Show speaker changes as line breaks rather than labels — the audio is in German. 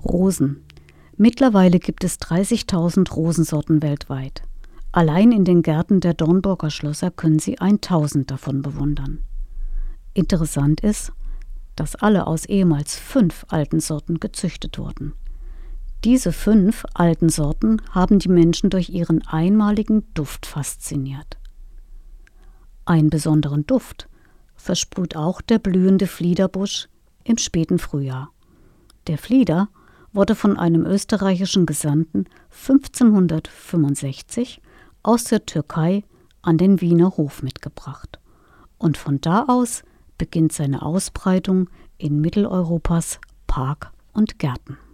Rosen. Mittlerweile gibt es 30.000 Rosensorten weltweit. Allein in den Gärten der Dornburger Schlösser können Sie 1.000 davon bewundern. Interessant ist, dass alle aus ehemals 5 alten Sorten gezüchtet wurden. Diese 5 alten Sorten haben die Menschen durch ihren einmaligen Duft fasziniert. Einen besonderen Duft versprüht auch der blühende Fliederbusch im späten Frühjahr. Der Flieder wurde von einem österreichischen Gesandten 1565 aus der Türkei an den Wiener Hof mitgebracht. Und von da aus beginnt seine Ausbreitung in Mitteleuropas Park und Gärten.